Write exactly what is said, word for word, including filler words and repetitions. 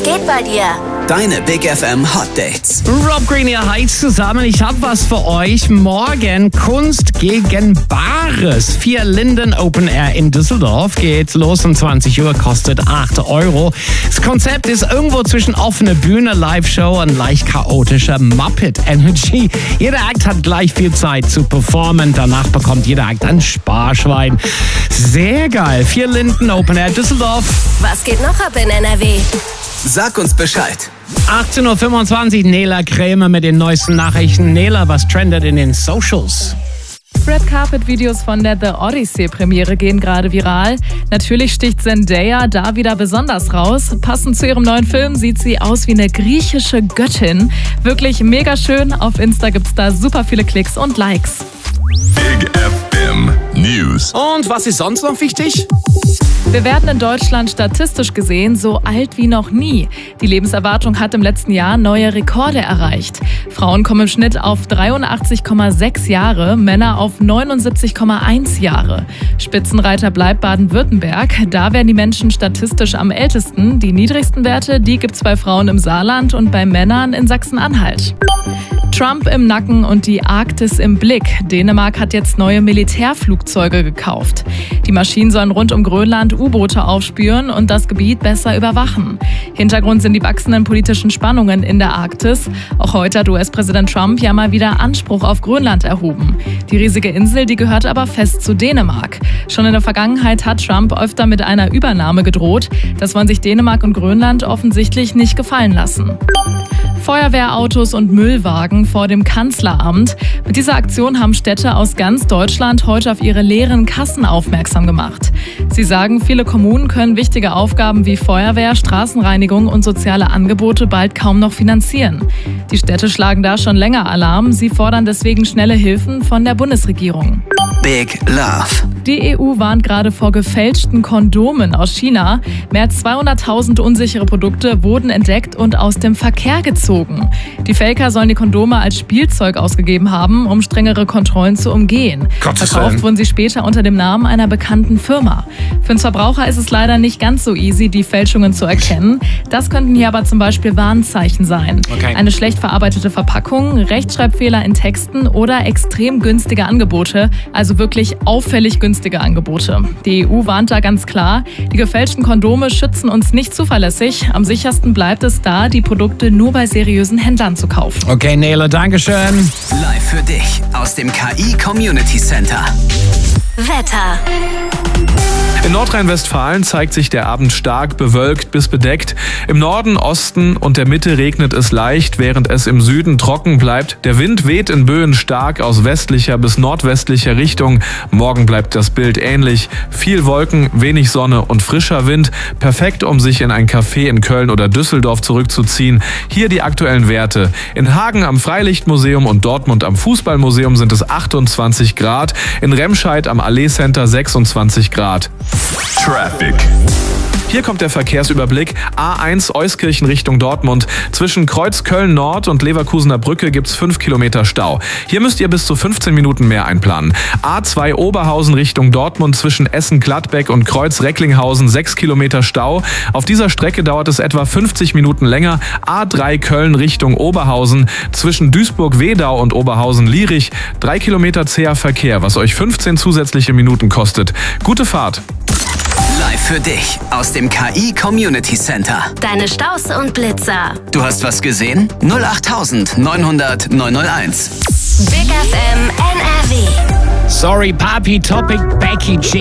Was geht bei dir? Deine Big F M Hot Dates. Rob Green hier, hi zusammen. Ich habe was für euch. Morgen Kunst gegen Bares. Vier Linden Open Air in Düsseldorf. Geht los um zwanzig Uhr, kostet acht Euro. Das Konzept ist irgendwo zwischen offener Bühne, Live-Show und leicht chaotischer Muppet-Energy. Jeder Act hat gleich viel Zeit zu performen. Danach bekommt jeder Act ein Sparschwein. Sehr geil. Vier Linden Open Air Düsseldorf. Was geht noch ab in N R W? Sag uns Bescheid. achtzehn Uhr fünfundzwanzig, Nela Krämer mit den neuesten Nachrichten. Nela, was trendet in den Socials? Red Carpet Videos von der The Odyssey Premiere gehen gerade viral. Natürlich sticht Zendaya da wieder besonders raus. Passend zu ihrem neuen Film sieht sie aus wie eine griechische Göttin. Wirklich mega schön. Auf Insta gibt's da super viele Klicks und Likes. Big F M News. Und was ist sonst noch wichtig? Wir werden in Deutschland statistisch gesehen so alt wie noch nie. Die Lebenserwartung hat im letzten Jahr neue Rekorde erreicht. Frauen kommen im Schnitt auf dreiundachtzig Komma sechs Jahre, Männer auf neunundsiebzig Komma eins Jahre. Spitzenreiter bleibt Baden-Württemberg. Da werden die Menschen statistisch am ältesten. Die niedrigsten Werte, die gibt's bei Frauen im Saarland und bei Männern in Sachsen-Anhalt. Trump im Nacken und die Arktis im Blick. Dänemark hat jetzt neue Militärflugzeuge gekauft. Die Maschinen sollen rund um Grönland U-Boote aufspüren und das Gebiet besser überwachen. Hintergrund sind die wachsenden politischen Spannungen in der Arktis. Auch heute hat U S-Präsident Trump ja mal wieder Anspruch auf Grönland erhoben. Die riesige Insel, die gehört aber fest zu Dänemark. Schon in der Vergangenheit hat Trump öfter mit einer Übernahme gedroht. Das wollen sich Dänemark und Grönland offensichtlich nicht gefallen lassen. Feuerwehrautos und Müllwagen vor dem Kanzleramt. Mit dieser Aktion haben Städte aus ganz Deutschland heute auf ihre leeren Kassen aufmerksam gemacht. Sie sagen, viele Kommunen können wichtige Aufgaben wie Feuerwehr, Straßenreinigung und soziale Angebote bald kaum noch finanzieren. Die Städte schlagen da schon länger Alarm. Sie fordern deswegen schnelle Hilfen von der Bundesregierung. Big Love. Die E U warnt gerade vor gefälschten Kondomen aus China. Mehr als zweihunderttausend unsichere Produkte wurden entdeckt und aus dem Verkehr gezogen. Die Faker sollen die Kondome als Spielzeug ausgegeben haben, um strengere Kontrollen zu umgehen. Gottes Verkauft Willen. wurden sie später unter dem Namen einer bekannten Firma. Für den Verbraucher ist es leider nicht ganz so easy, die Fälschungen zu erkennen. Das könnten hier aber zum Beispiel Warnzeichen sein. Okay. Eine schlecht verarbeitete Verpackung, Rechtschreibfehler in Texten oder extrem günstige Angebote, also wirklich auffällig günstige Angebote. Die E U warnt da ganz klar, die gefälschten Kondome schützen uns nicht zuverlässig. Am sichersten bleibt es da, die Produkte nur bei seriösen Händlern zu kaufen. Okay, Nela, dankeschön. Live für dich aus dem K I Community Center. Wetter. In Nordrhein-Westfalen zeigt sich der Abend stark bewölkt bis bedeckt. Im Norden, Osten und der Mitte regnet es leicht, während es im Süden trocken bleibt. Der Wind weht in Böen stark aus westlicher bis nordwestlicher Richtung. Morgen bleibt das Bild ähnlich. Viel Wolken, wenig Sonne und frischer Wind. Perfekt, um sich in ein Café in Köln oder Düsseldorf zurückzuziehen. Hier die aktuellen Werte. In Hagen am Freilichtmuseum und Dortmund am Fußballmuseum sind es achtundzwanzig Grad. In Remscheid am Allee Center sechsundzwanzig Grad. Traffic. Hier kommt der Verkehrsüberblick. A eins Euskirchen Richtung Dortmund. Zwischen Kreuz Köln-Nord und Leverkusener Brücke gibt's fünf Kilometer Stau. Hier müsst ihr bis zu fünfzehn Minuten mehr einplanen. A zwei Oberhausen Richtung Dortmund zwischen Essen-Gladbeck und Kreuz-Recklinghausen sechs Kilometer Stau. Auf dieser Strecke dauert es etwa fünfzig Minuten länger. A drei Köln Richtung Oberhausen zwischen Duisburg-Wedau und Oberhausen-Lierich drei Kilometer zäher Verkehr, was euch fünfzehn zusätzliche Minuten kostet. Gute Fahrt! Live für dich aus dem K I Community Center. Deine Staus und Blitzer. Du hast was gesehen? null acht neunhundert neunhunderteins. Big F M N R W. Sorry, Papi, Topic, Becky G.